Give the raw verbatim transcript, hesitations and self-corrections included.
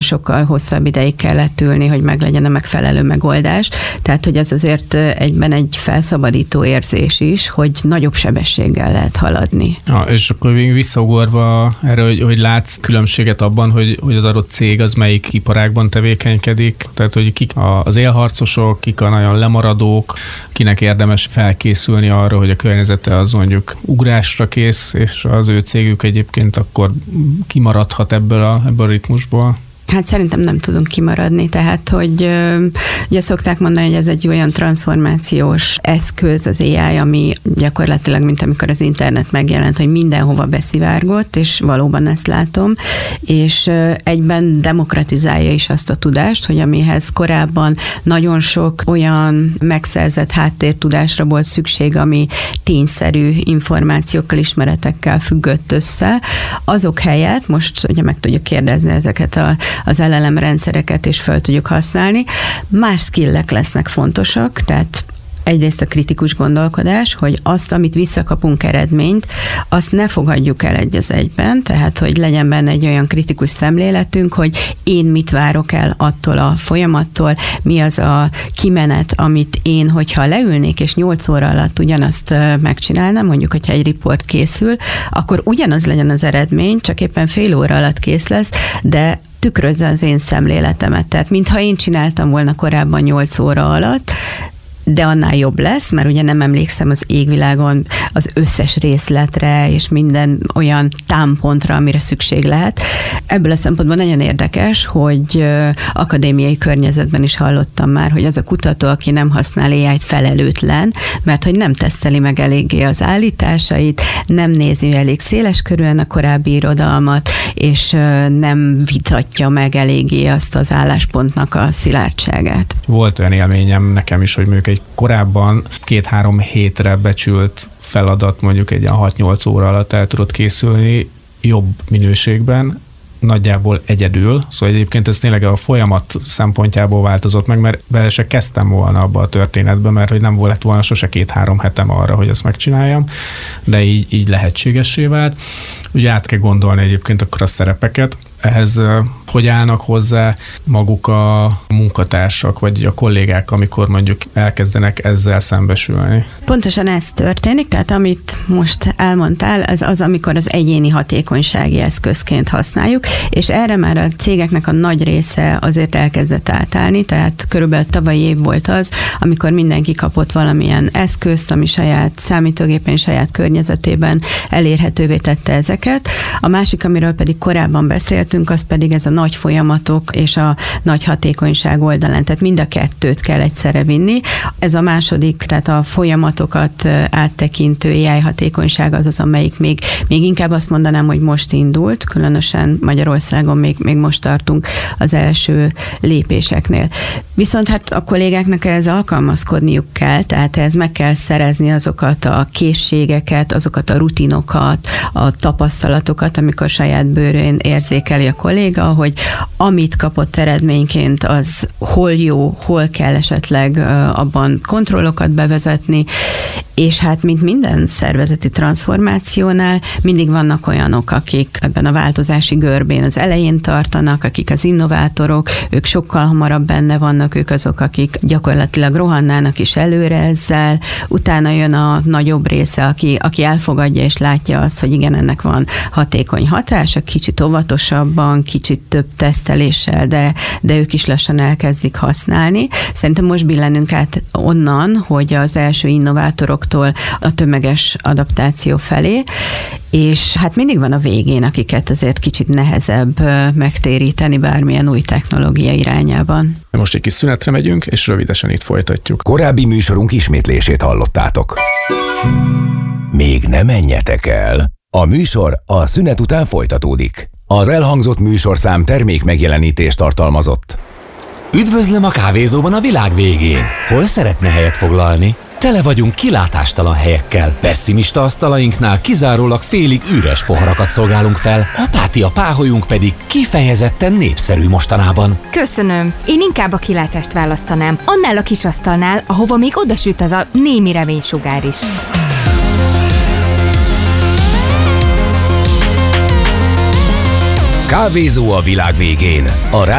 sokkal hosszabb ideig kellett ülni, hogy meglegyen a megfelelő megoldás. Tehát, hogy ez azért egyben egy felszabadító érzés is, hogy nagyobb sebességgel lehet haladni. Ja, és akkor még visszaugorva erre, hogy, hogy látsz különbséget abban, hogy, hogy az adott cég az melyik iparágban tevékenykedik, tehát hogy kik az élharcosok, kik a nagyon lemaradók, kinek érdemes felkészülni arra, hogy a környezete az mondjuk ugrásra kész, és az ő cégük egyébként akkor kimaradhat ebből a, ebből a ritmusból. Hát szerintem nem tudunk kimaradni, tehát, hogy ugye szokták mondani, hogy ez egy olyan transformációs eszköz, az á i, ami gyakorlatilag, mint amikor az internet megjelent, hogy mindenhova beszivárgott, és valóban ezt látom, és egyben demokratizálja is azt a tudást, hogy amihez korábban nagyon sok olyan megszerzett háttértudásra volt szükség, ami tényszerű információkkal, ismeretekkel függött össze, azok helyett most ugye meg tudjuk kérdezni ezeket a az el el em rendszereket, és föl tudjuk használni. Más skillek lesznek fontosak, tehát egyrészt a kritikus gondolkodás, hogy azt, amit visszakapunk eredményt, azt ne fogadjuk el egy az egyben, tehát, hogy legyen benne egy olyan kritikus szemléletünk, hogy én mit várok el attól a folyamattól, mi az a kimenet, amit én, hogyha leülnék, és nyolc óra alatt ugyanazt megcsinálnám, mondjuk, hogyha egy riport készül, akkor ugyanaz legyen az eredmény, csak éppen fél óra alatt kész lesz, de tükrözze az én szemléletemet. Tehát mintha én csináltam volna korábban nyolc óra alatt, de annál jobb lesz, mert ugye nem emlékszem az égvilágon az összes részletre, és minden olyan támpontra, amire szükség lehet. Ebből a szempontból nagyon érdekes, hogy akadémiai környezetben is hallottam már, hogy az a kutató, aki nem használ á i-t, felelőtlen, mert hogy nem teszteli meg eléggé az állításait, nem nézi elég széleskörűen a korábbi irodalmat, és nem vitatja meg eléggé azt az álláspontnak a szilárdságát. Volt olyan élményem nekem is, hogy mondjuk egy korábban két-három hétre becsült feladat mondjuk egy hat-nyolc óra alatt el tudott készülni jobb minőségben, nagyjából egyedül, szóval egyébként ez tényleg a folyamat szempontjából változott meg, mert bele se kezdtem volna abba a történetbe, mert hogy nem volt volna sose két-három hetem arra, hogy ezt megcsináljam, de így, így lehetségessé vált. Ugye át kell gondolni egyébként akkor a szerepeket, ehhez hogy állnak hozzá maguk a munkatársak, vagy a kollégák, amikor mondjuk elkezdenek ezzel szembesülni? Pontosan ez történik, tehát amit most elmondtál, ez az, amikor az egyéni hatékonysági eszközként használjuk, és erre már a cégeknek a nagy része azért elkezdett átállni, tehát körülbelül tavalyi év volt az, amikor mindenki kapott valamilyen eszközt, ami saját számítógépen, saját környezetében elérhetővé tette ezeket. A másik, amiről pedig korábban beszéltünk, az pedig ez a nagy folyamatok és a nagy hatékonyság oldalán. Tehát mind a kettőt kell egyszerre vinni. Ez a második, tehát a folyamatokat áttekintő á i hatékonyság az az, amelyik még, még inkább azt mondanám, hogy most indult, különösen Magyarországon még, még most tartunk az első lépéseknél. Viszont hát a kollégáknak ehhez alkalmazkodniuk kell, tehát ehhez meg kell szerezni azokat a készségeket, azokat a rutinokat, a tapasztalatokat, amikor saját bőrén érzékeli a kolléga, hogy amit kapott eredményként, az hol jó, hol kell esetleg abban kontrollokat bevezetni, és hát mint minden szervezeti transformációnál mindig vannak olyanok, akik ebben a változási görbén az elején tartanak, akik az innovátorok, ők sokkal hamarabb benne vannak, ők azok, akik gyakorlatilag rohannának is előre ezzel, utána jön a nagyobb része, aki, aki elfogadja és látja azt, hogy igen, ennek van hatékony hatása, kicsit óvatosabban, kicsit több teszteléssel, de, de ők is lassan elkezdik használni. Szerintem most billenünk át onnan, hogy az első innovátoroktól a tömeges adaptáció felé, és hát mindig van a végén, akiket azért kicsit nehezebb megtéríteni bármilyen új technológia irányában. Most egy kis szünetre megyünk, és rövidesen itt folytatjuk. Korábbi műsorunk ismétlését hallottátok. Még ne menjetek el! A műsor a szünet után folytatódik. Az elhangzott műsorszám termék megjelenítést tartalmazott. Üdvözlöm a kávézóban a világ végén. Hol szeretne helyet foglalni? Tele vagyunk kilátástalan helyekkel. Pessimista asztalainknál kizárólag félig üres poharakat szolgálunk fel, apátia páholyunk pedig kifejezetten népszerű mostanában. Köszönöm. Én inkább a kilátást választanám. Annál a kis asztalnál, ahova még odasüt az a némi reménysugár is. Kávézó a világ végén. A